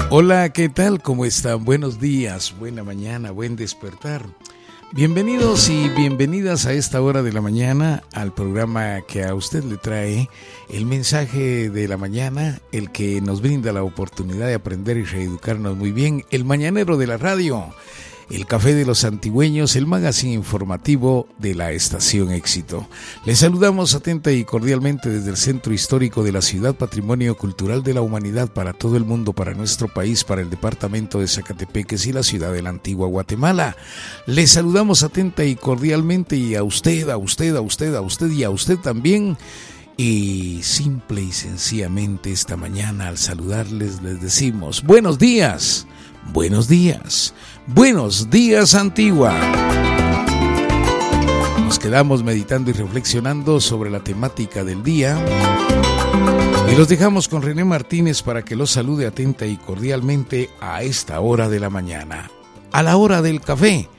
Hola, ¿qué tal? ¿Cómo están? Buenos días, buena mañana, buen despertar. Bienvenidos y bienvenidas a esta hora de la mañana al programa que a usted le trae el mensaje de la mañana, el que nos brinda la oportunidad de aprender y reeducarnos muy bien, el mañanero de la radio, el café de los antigüeños, el magazine informativo de la Estación Éxito. Les saludamos atenta y cordialmente desde el Centro Histórico de la Ciudad, Patrimonio Cultural de la Humanidad para todo el mundo, para nuestro país, para el departamento de Zacatepeques y la ciudad de la antigua Guatemala. Les saludamos atenta y cordialmente y a usted y a usted también. Y simple y sencillamente esta mañana al saludarles les decimos buenos días, buenos días, buenos días Antigua. Nos quedamos meditando y reflexionando sobre la temática del día y los dejamos con René Martínez para que los salude atenta y cordialmente a esta hora de la mañana, a la hora del café,